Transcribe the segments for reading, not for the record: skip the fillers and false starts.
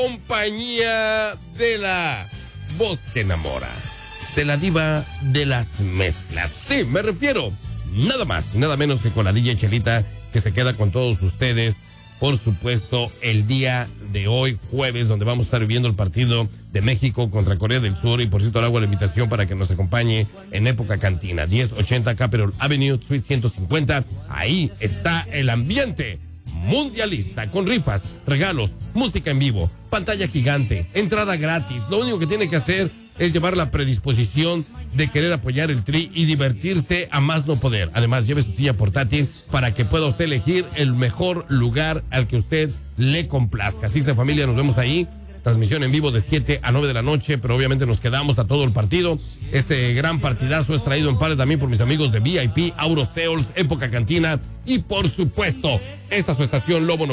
compañía de la voz que enamora, de la diva de las mezclas. Sí, me refiero nada más y nada menos que con la DJ Chelita, que se queda con todos ustedes, por supuesto, el día de hoy, jueves, donde vamos a estar viviendo el partido de México contra Corea del Sur. Y por cierto, le hago la invitación para que nos acompañe en Época Cantina, 1080 Capitol Avenue, Suite 150. Ahí está el ambiente mundialista, con rifas, regalos, música en vivo, pantalla gigante, entrada gratis. Lo único que tiene que hacer es llevar la predisposición de querer apoyar el Tri y divertirse a más no poder. Además, lleve su silla portátil para que pueda usted elegir el mejor lugar al que usted le complazca. Así que, familia, nos vemos ahí. Transmisión en vivo de 7 a 9 de la noche, pero obviamente nos quedamos a todo el partido. Este gran partidazo es traído en parte también por mis amigos de VIP, Auroseols, Época Cantina y, por supuesto, esta es su estación Lobo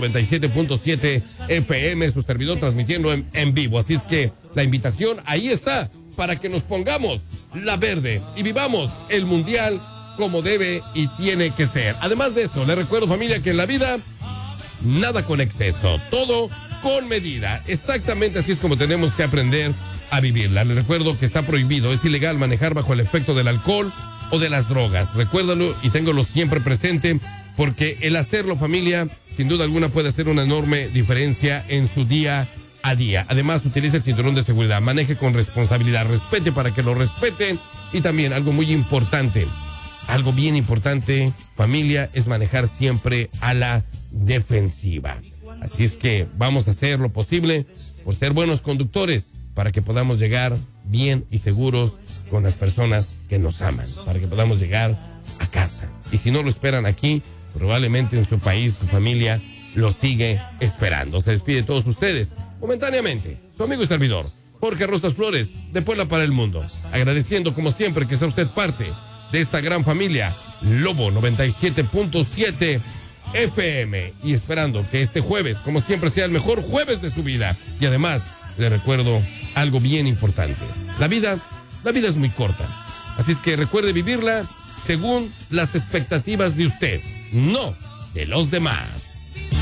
97.7 FM, su servidor transmitiendo en vivo. Así es que la invitación ahí está para que nos pongamos la verde y vivamos el Mundial como debe y tiene que ser. Además de eso, les recuerdo, familia, que en la vida nada con exceso, todo con medida. Exactamente así es como tenemos que aprender a vivirla. Les recuerdo que está prohibido, es ilegal manejar bajo el efecto del alcohol o de las drogas. Recuérdalo y téngalo siempre presente, porque el hacerlo, familia, sin duda alguna puede hacer una enorme diferencia en su día a día. Además, utilice el cinturón de seguridad, maneje con responsabilidad, respete para que lo respeten. Y también algo muy importante, algo bien importante, familia, es manejar siempre a la defensiva. Así es que vamos a hacer lo posible por ser buenos conductores para que podamos llegar bien y seguros con las personas que nos aman, para que podamos llegar a casa. Y si no lo esperan aquí, probablemente en su país, su familia lo sigue esperando. Se despide de todos ustedes, momentáneamente, su amigo y servidor, Jorge Rosas Flores, de Puebla para el Mundo. Agradeciendo como siempre que sea usted parte de esta gran familia Lobo 97.7 FM, y esperando que este jueves, como siempre, sea el mejor jueves de su vida. Y además, le recuerdo algo bien importante. La vida es muy corta. Así es que recuerde vivirla según las expectativas de usted, no de los demás.